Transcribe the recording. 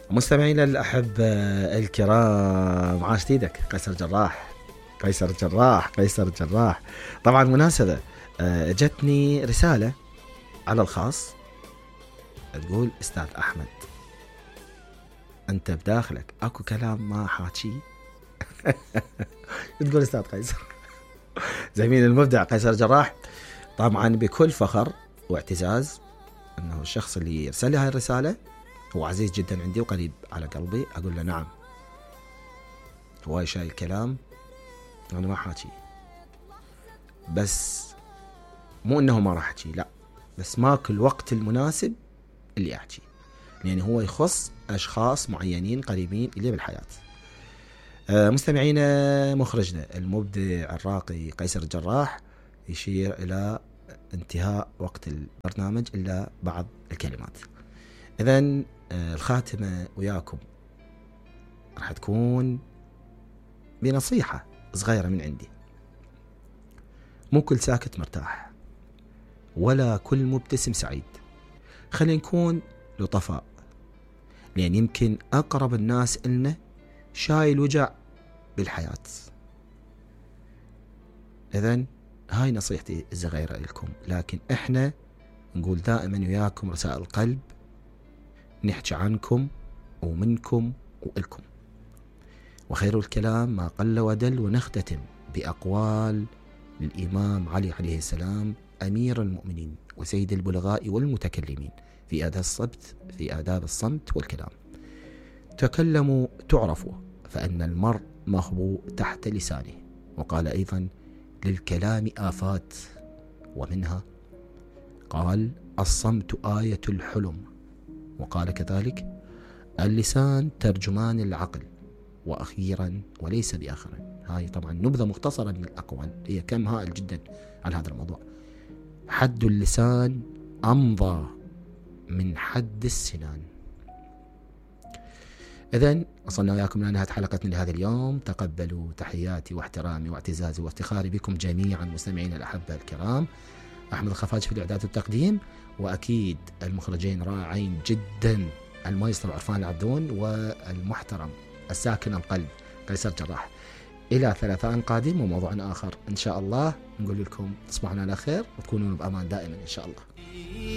مستمعينا الأحبة الكرام، عاش تيدك قيصر جراح. قيصر جراح. طبعا مناسبة جتني رسالة على الخاص تقول: أستاذ أحمد، أنت بداخلك أكو كلام ما حاكي. تقول أستاذ قيصر زميل المبدع قيصر جراح. طبعا بكل فخر واعتزاز أنه الشخص اللي يرسل لي هاي الرسالة هو عزيز جدا عندي وقريب على قلبي. أقول له نعم، هواي شايل الكلام أنا ما حاكي، بس مو أنه ما راح أحكي، لا، بس ماك الوقت المناسب اللي أحكي، لأن هو يخص أشخاص معينين قريبين إلي بالحياة. مستمعينا، مخرجنا المبدع الراقي قيصر الجراح يشير إلى انتهاء وقت البرنامج إلا بعض الكلمات. إذن الخاتمة وياكم راح تكون بنصيحة صغيرة من عندي: مو كل ساكت مرتاح، ولا كل مبتسم سعيد. خلينا نكون لطفاء، لأن يمكن أقرب الناس إلنا شايل وجع بالحياة. إذن هاي نصيحتي الصغيرة لكم، لكن إحنا نقول دائما وياكم رسائل القلب، نحكي عنكم ومنكم وإلكم، وخير الكلام ما قل ودل. ونختتم بأقوال للإمام علي عليه السلام، أمير المؤمنين وسيد البلغاء والمتكلمين في آداب الصمت والكلام: تكلموا تعرفوا، فأن المرء مخبوء تحت لسانه. وقال أيضا: للكلام آفات، ومنها قال: الصمت آية الحلم. وقال كذلك: اللسان ترجمان العقل. وأخيرا وليس بآخرا، هاي طبعا نبذة مختصرة من الأقوال، هي كم هائل جدا على هذا الموضوع: حد اللسان أمضى من حد السنان. إذن وصلنا وياكم إلى نهاية حلقتنا لهذا اليوم. تقبلوا تحياتي واحترامي واعتزازي وافتخاري بكم جميعا مستمعين الأحبة الكرام. أحمد الخفاج في الإعداد والتقديم، وأكيد المخرجين راعين جدا، المايسترو عرفان العبدون، والمحترم الساكن القلب قيصر جراح. إلى ثلاثاء قادم وموضوع آخر إن شاء الله. نقول لكم تصبحون على خير وتكونون بأمان دائما إن شاء الله.